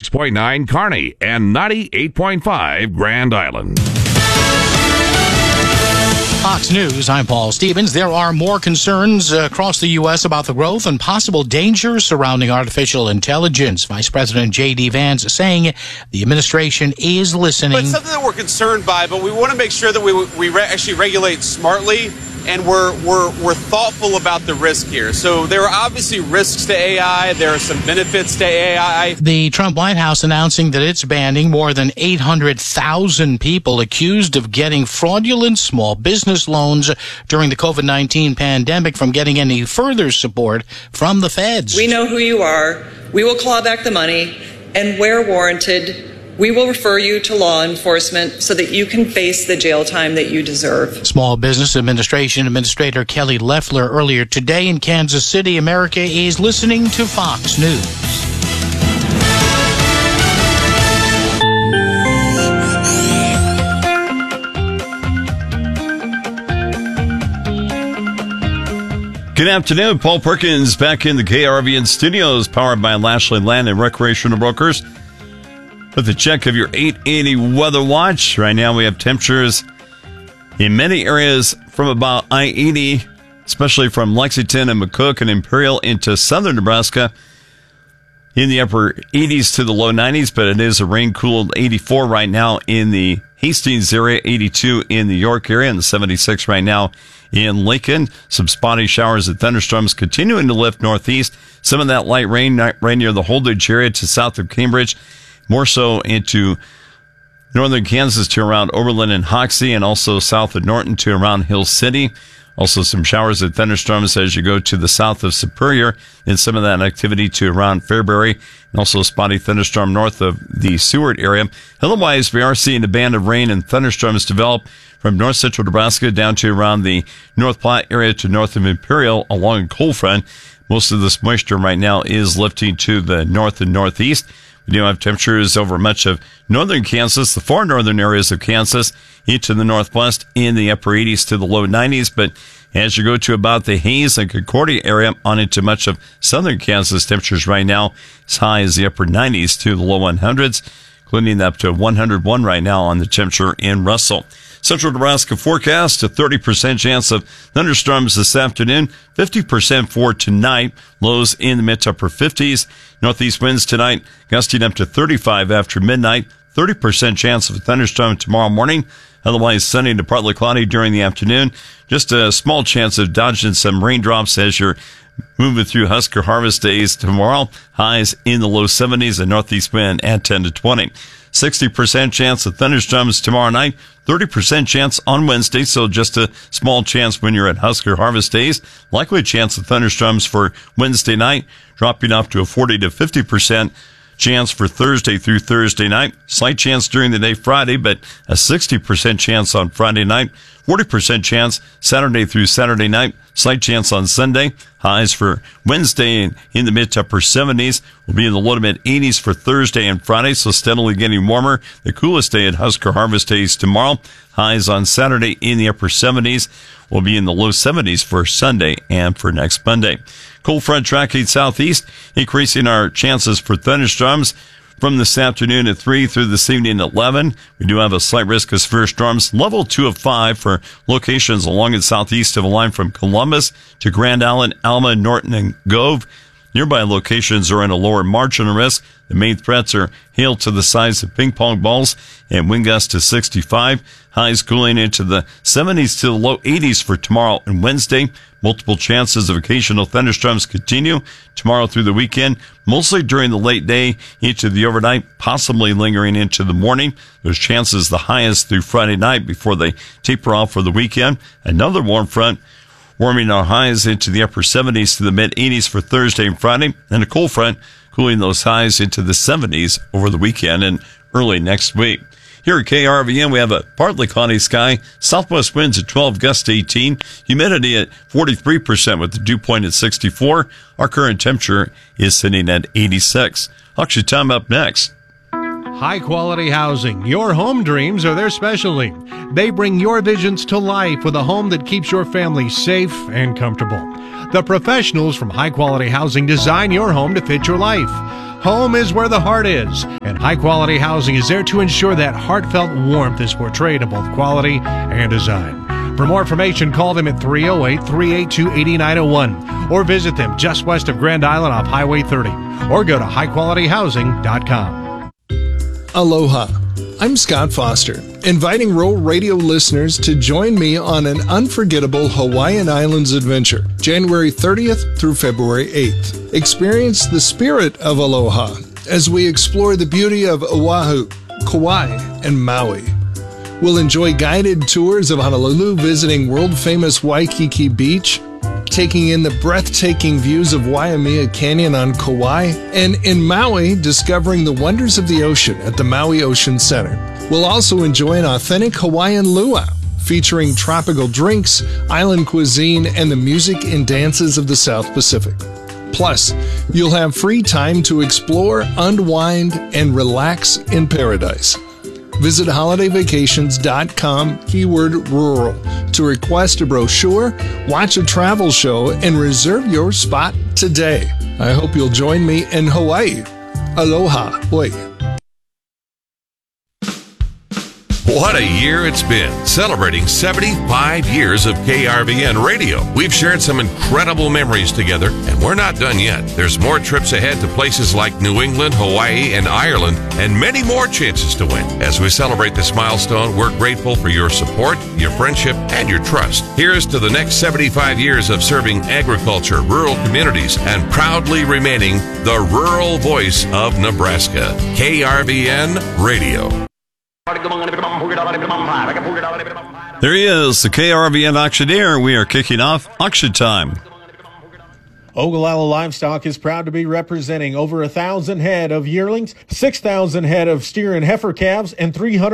96.9 Kearney and 98.5 Grand Island. Fox News, I'm Paul Stevens. There are more concerns across the U.S. about the growth and possible dangers surrounding artificial intelligence. Vice President J.D. Vance saying the administration is listening. But it's something that we're concerned by, but we want to make sure that we actually regulate smartly, and we're thoughtful about the risk here. So there are obviously risks to AI. There are some benefits to AI. The Trump White House announcing that it's banning more than 800,000 people accused of getting fraudulent small business loans during the COVID-19 pandemic from getting any further support from the feds. We know who you are. We will claw back the money, and where warranted, we will refer you to law enforcement so that you can face the jail time that you deserve. Small Business Administration Administrator Kelly Loeffler earlier today in Kansas City. America is listening to Fox News. Good afternoon. Paul Perkins back in the KRVN studios, powered by Lashley Land and Recreational Brokers. With a check of your 880 weather watch. Right now we have temperatures in many areas from about I-80, especially from Lexington and McCook and Imperial into southern Nebraska, in the upper 80s to the low 90s, but it is a rain-cooled 84 right now in the Hastings area, 82 in the York area, and the 76 right now in Lincoln. Some spotty showers and thunderstorms continuing to lift northeast. Some of that light rain near the Holdridge area to south of Cambridge, more so into northern Kansas to around Oberlin and Hoxie, and also south of Norton to around Hill City. Also some showers and thunderstorms as you go to the south of Superior, and some of that activity to around Fairbury, and also a spotty thunderstorm north of the Seward area. Otherwise, we are seeing a band of rain and thunderstorms develop from north central Nebraska down to around the North Platte area to north of Imperial along a cold front. Most of this moisture right now is lifting to the north and northeast. We do have temperatures over much of northern Kansas, the far northern areas of Kansas, into the northwest in the upper 80s to the low 90s. But as you go to about the Hayes and Concordia area on into much of southern Kansas, temperatures right now as high as the upper 90s to the low 100s, including up to 101 right now on the temperature in Russell. Central Nebraska forecast, a 30% chance of thunderstorms this afternoon, 50% for tonight, lows in the mid to upper 50s. Northeast winds tonight gusting up to 35 after midnight, 30% chance of a thunderstorm tomorrow morning. Otherwise sunny to partly cloudy during the afternoon. Just a small chance of dodging some raindrops as you're moving through Husker harvest days tomorrow. Highs in the low 70s and northeast wind at 10 to 20. 60% chance of thunderstorms tomorrow night, 30% chance on Wednesday, so just a small chance when you're at Husker harvest days. Likely chance of thunderstorms for Wednesday night, dropping off to a 40 to 50% chance for Thursday through Thursday night. Slight chance during the day Friday, but a 60% chance on Friday night. 40% chance Saturday through Saturday night. Slight chance on Sunday. Highs for Wednesday in the mid to upper 70s. Will be in the low to mid 80s for Thursday and Friday, so steadily getting warmer. The coolest day at Husker harvest days tomorrow. Highs on Saturday in the upper 70s. Will be in the low 70s for Sunday and for next Monday. Cold front tracking southeast, increasing our chances for thunderstorms from this afternoon at 3 through this evening at 11. We do have a slight risk of severe storms, level 2 of 5 for locations along and southeast of a line from Columbus to Grand Island, Alma, Norton, and Gove. Nearby locations are in a lower margin of risk. The main threats are hail to the size of ping pong balls and wind gusts to 65. Highs cooling into the 70s to the low 80s for tomorrow and Wednesday. Multiple chances of occasional thunderstorms continue tomorrow through the weekend, mostly during the late day into the overnight, possibly lingering into the morning. There's chances the highest through Friday night before they taper off for the weekend. Another warm front warming our highs into the upper 70s to the mid 80s for Thursday and Friday, and a cold front cooling those highs into the 70s over the weekend and early next week. Here at KRVN, we have a partly cloudy sky, southwest winds at 12, gusts to 18, humidity at 43% with the dew point at 64. Our current temperature is sitting at 86. Auction time up next. High-quality housing. Your home dreams are their specialty. They bring your visions to life with a home that keeps your family safe and comfortable. The professionals from High Quality Housing design your home to fit your life. Home is where the heart is, and high-quality housing is there to ensure that heartfelt warmth is portrayed in both quality and design. For more information, call them at 308-382-8901 or visit them just west of Grand Island off Highway 30 or go to highqualityhousing.com. Aloha. I'm Scott Foster, inviting Rural Radio listeners to join me on an unforgettable Hawaiian Islands adventure, January 30th through February 8th. Experience the spirit of aloha as we explore the beauty of Oahu, Kauai, and Maui. We'll enjoy guided tours of Honolulu, visiting world-famous Waikiki Beach, taking in the breathtaking views of Waimea Canyon on Kauai, and in Maui, discovering the wonders of the ocean at the Maui Ocean Center. We'll also enjoy an authentic Hawaiian luau, featuring tropical drinks, island cuisine, and the music and dances of the South Pacific. Plus, you'll have free time to explore, unwind, and relax in paradise. Visit holidayvacations.com, keyword rural, to request a brochure, watch a travel show, and reserve your spot today. I hope you'll join me in Hawaii. Aloha. Oi. What a year it's been, celebrating 75 years of KRVN radio. We've shared some incredible memories together, and we're not done yet. There's more trips ahead to places like New England, Hawaii, and Ireland, and many more chances to win. As we celebrate this milestone, we're grateful for your support, your friendship, and your trust. Here's to the next 75 years of serving agriculture, rural communities, and proudly remaining the rural voice of Nebraska. KRVN Radio. There he is, the KRVN auctioneer. We are kicking off auction time. Ogallala Livestock is proud to be representing over 1,000 head of yearlings, 6,000 head of steer and heifer calves, and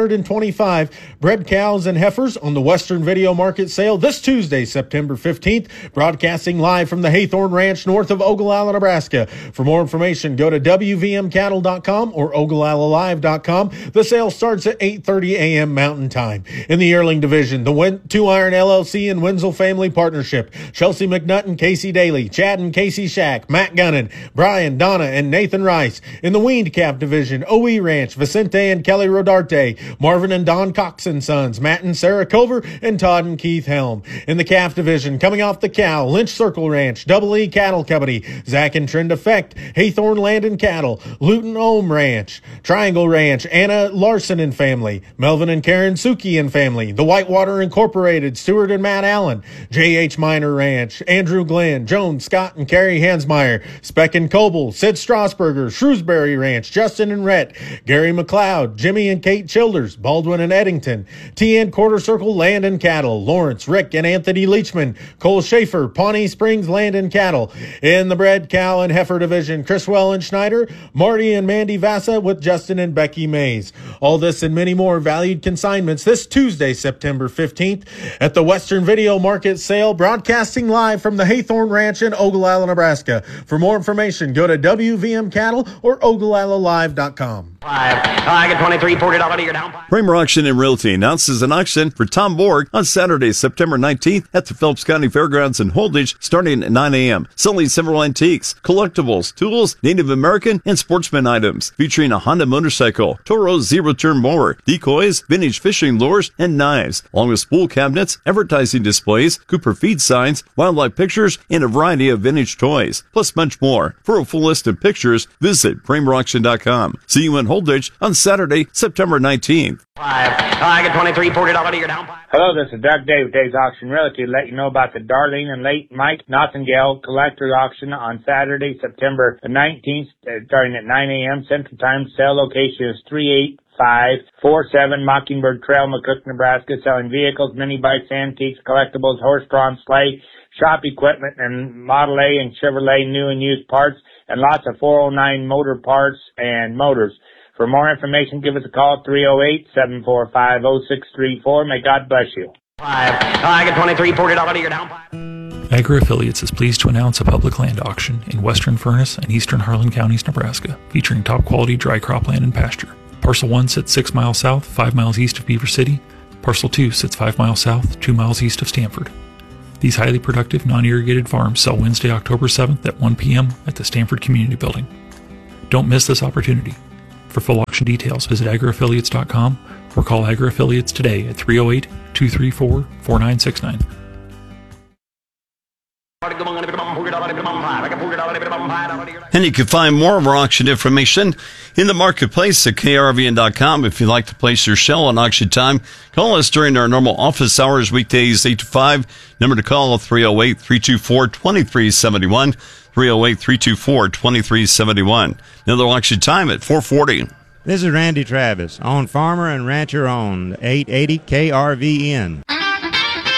325 bred cows and heifers on the Western Video Market Sale this Tuesday, September 15th, broadcasting live from the Haythorn Ranch north of Ogallala, Nebraska. For more information, go to WVMcattle.com or OgallaLaLive.com. The sale starts at 8:30 a.m. Mountain Time. In the yearling division, the Two Iron LLC and Wenzel Family Partnership, Chelsea McNutt, Casey Daly, Chad and Casey Shack, Matt Gunnan, Brian, Donna, and Nathan Rice. In the weaned calf division, OE Ranch, Vicente and Kelly Rodarte, Marvin and Don Cox and Sons, Matt and Sarah Cover, and Todd and Keith Helm. In the calf division, coming off the cow, Lynch Circle Ranch, Double E Cattle Company, Zach and Trend Effect, Haythorn Land and Cattle, Luton Ohm Ranch, Triangle Ranch, Anna Larson and family, Melvin and Karen Suki and family, The Whitewater Incorporated, Stuart and Matt Allen, J.H. Minor Ranch, Andrew Glenn, Jones, Scott, and Carrie Hansmeyer, Speck and Coble, Sid Strasburger, Shrewsbury Ranch, Justin and Rhett, Gary McLeod, Jimmy and Kate Childers, Baldwin and Eddington, T.N. Quarter Circle Land and Cattle, Lawrence, Rick and Anthony Leachman, Cole Schaefer, Pawnee Springs Land and Cattle. In the bred cow and heifer division, Chriswell and Schneider, Marty and Mandy Vassa with Justin and Becky Mays. All this and many more valued consignments this Tuesday, September 15th at the Western Video Market Sale, broadcasting live from the Haythorn Ranch in Ogallala, Nebraska. For more information, go to WVM Cattle or OgallaLaLive.com. I get $23, $40 you're down. Kramer Auction and Realty announces an auction for Tom Borg on Saturday, September 19th at the Phelps County Fairgrounds in Holditch, starting at 9 a.m. Selling several antiques, collectibles, tools, Native American, and sportsman items, featuring a Honda motorcycle, Toro zero-turn mower, decoys, vintage fishing lures, and knives, along with spool cabinets, advertising displays, Cooper feed signs, wildlife pictures, and a variety of vintage toys, plus much more. For a full list of pictures, visit KramerAuction.com. See you in Holditch on Saturday, September 19th. I get $23, $40 you're down. Hello, this is Doug Day with Dave's Auction Realty to let you know about the Darlene and late Mike Nothingale Collector Auction on Saturday, September 19th, starting at 9 a.m. Central Time. Sale location is 38547 Mockingbird Trail, McCook, Nebraska, selling vehicles, mini bikes, antiques, collectibles, horse drawn sleigh, shop equipment, and Model A and Chevrolet new and used parts, and lots of 409 motor parts and motors. For more information, give us a call at 308-745-0634. May God bless you. I get $23, $40 you're down. Agri Affiliates is pleased to announce a public land auction in Western Furnace and Eastern Harlan Counties, Nebraska, featuring top quality dry cropland and pasture. Parcel 1 sits 6 miles south, 5 miles east of Beaver City. Parcel 2 sits 5 miles south, 2 miles east of Stanford. These highly productive, non-irrigated farms sell Wednesday, October 7th at 1 p.m. at the Stanford Community Building. Don't miss this opportunity. For full auction details, visit agriaffiliates.com or call AgriAffiliates today at 308-234-4969. And you can find more of our auction information in the marketplace at krvn.com. If you'd like to place your shell on auction time, call us during our normal office hours, weekdays 8 to 5. Number to call, 308-324-2371, 308-324-2371. Another auction time at 4:40. This is Randy Travis on Farmer and Rancher owned 880 KRVN.